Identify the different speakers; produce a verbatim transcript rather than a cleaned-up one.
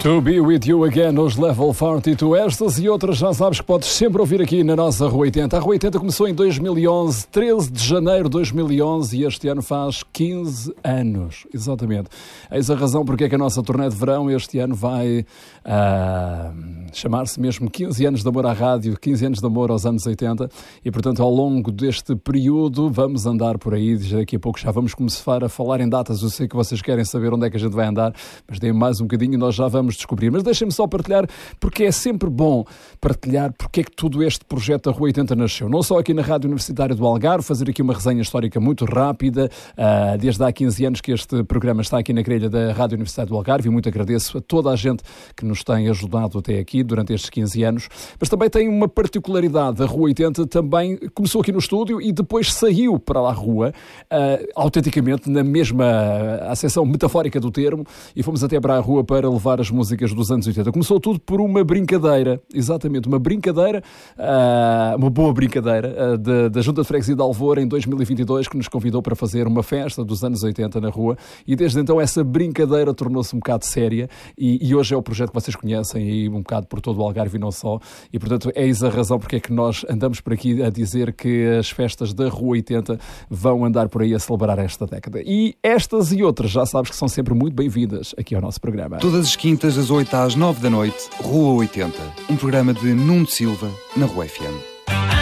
Speaker 1: To Be With You Again, os Level quarenta e dois. Estas e outras já sabes que podes sempre ouvir aqui na nossa Rua oitenta. A Rua oitenta começou em dois mil e onze, treze de janeiro de dois mil e onze, e este ano faz quinze anos. Exatamente. Eis a razão porque é que a nossa turnê de verão este ano vai uh, chamar-se mesmo quinze anos de amor à rádio, quinze anos de amor aos anos oitenta, e portanto ao longo deste período vamos andar por aí. Daqui a pouco já vamos começar a falar em datas. Eu sei que vocês querem saber onde é que a gente vai andar, mas deem mais um bocadinho e nós já vamos descobrir. Mas deixem-me só partilhar, porque é sempre bom partilhar porque é que todo este projeto da Rua oitenta nasceu. Não só aqui na Rádio Universitária do Algarve, fazer aqui uma resenha histórica muito rápida, uh, desde há quinze anos que este programa está aqui na grelha da Rádio Universitária do Algarve, e muito agradeço a toda a gente que nos tem ajudado até aqui durante estes quinze anos, mas também tem uma particularidade. A Rua oitenta também começou aqui no estúdio e depois saiu para lá a rua, uh, autenticamente na mesma acessão metafórica do termo, e fomos até para a rua para levar as músicas dos anos oitenta. Começou tudo por uma brincadeira, exatamente, uma brincadeira, uh, uma boa brincadeira uh, da, da Junta de Freguesia de Alvor em dois mil e vinte e dois, que nos convidou para fazer uma festa dos anos oitenta na rua, e desde então essa brincadeira tornou-se um bocado séria, e, e hoje é o projeto que vocês conhecem e um bocado por todo o Algarve e não só, e portanto eis a razão porque é que nós andamos por aqui a dizer que as festas da Rua oitenta vão andar por aí a celebrar esta década. E estas e outras já sabes que são sempre muito bem-vindas aqui ao nosso programa.
Speaker 2: Todas as quintas, das oito às nove da noite, Rua oitenta. Um programa de Nuno Silva, na Rua F M.